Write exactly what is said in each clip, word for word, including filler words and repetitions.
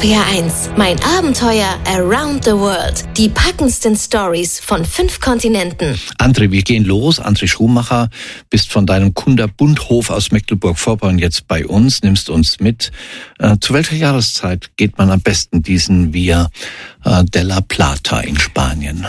R P R eins. Mein Abenteuer around the world. Die packendsten Stories von fünf Kontinenten. André, wir gehen los. André Schumacher, bist von deinem Kunterbundhof aus Mecklenburg-Vorpommern jetzt bei uns, nimmst uns mit. Äh, zu welcher Jahreszeit geht man am besten diesen Via äh, de la Plata in Spanien?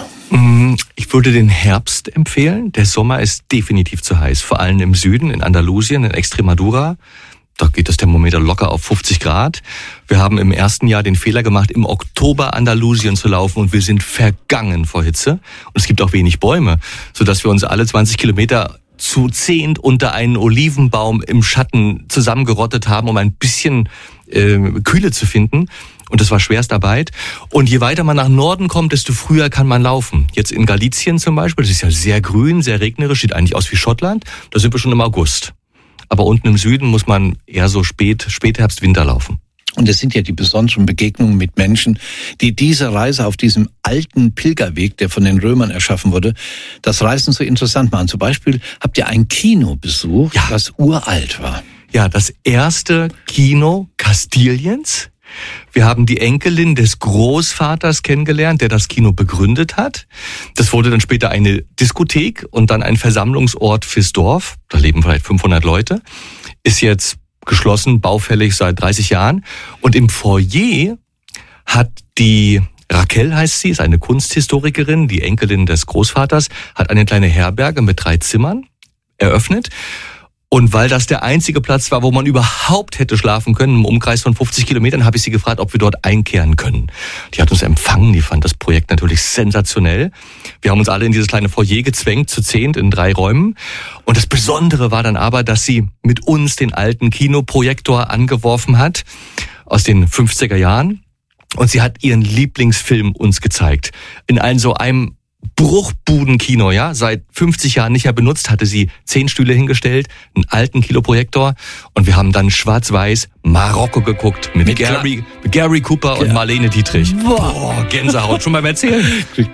Ich würde den Herbst empfehlen. Der Sommer ist definitiv zu heiß. Vor allem im Süden, in Andalusien, in Extremadura. Da geht das Thermometer locker auf fünfzig Grad. Wir haben im ersten Jahr den Fehler gemacht, im Oktober Andalusien zu laufen und wir sind vergangen vor Hitze. Und es gibt auch wenig Bäume, sodass wir uns alle zwanzig Kilometer zu zehnt unter einen Olivenbaum im Schatten zusammengerottet haben, um ein bisschen äh, Kühle zu finden. Und das war Schwerstarbeit. Und je weiter man nach Norden kommt, desto früher kann man laufen. Jetzt in Galicien zum Beispiel, das ist ja sehr grün, sehr regnerisch, sieht eigentlich aus wie Schottland. Da sind wir schon im August. Aber unten im Süden muss man eher so spät, Spätherbst, Winter laufen. Und es sind ja die besonderen Begegnungen mit Menschen, die diese Reise auf diesem alten Pilgerweg, der von den Römern erschaffen wurde, das Reisen so interessant machen. Zum Beispiel habt ihr ein Kino besucht, ja, das uralt war. Ja, das erste Kino Kastiliens. Wir haben die Enkelin des Großvaters kennengelernt, der das Kino begründet hat. Das wurde dann später eine Diskothek und dann ein Versammlungsort fürs Dorf. Da leben vielleicht fünfhundert Leute. Ist jetzt geschlossen, baufällig seit dreißig Jahren. Und im Foyer hat die Raquel, heißt sie, ist eine Kunsthistorikerin, die Enkelin des Großvaters, hat eine kleine Herberge mit drei Zimmern eröffnet. Und weil das der einzige Platz war, wo man überhaupt hätte schlafen können, im Umkreis von fünfzig Kilometern, habe ich sie gefragt, ob wir dort einkehren können. Die hat uns empfangen, die fand das Projekt natürlich sensationell. Wir haben uns alle in dieses kleine Foyer gezwängt, zu zehnt in drei Räumen. Und das Besondere war dann aber, dass sie mit uns den alten Kinoprojektor angeworfen hat, aus den fünfziger Jahren. Und sie hat ihren Lieblingsfilm uns gezeigt. In einem so einem Bruchbudenkino, ja, seit fünfzig Jahren nicht mehr benutzt, hatte sie zehn Stühle hingestellt, einen alten Kiloprojektor und wir haben dann schwarz-weiß Marokko geguckt mit, mit Gary, Gary Cooper und Marlene Dietrich. Wow. Boah, Gänsehaut, schon beim Erzählen.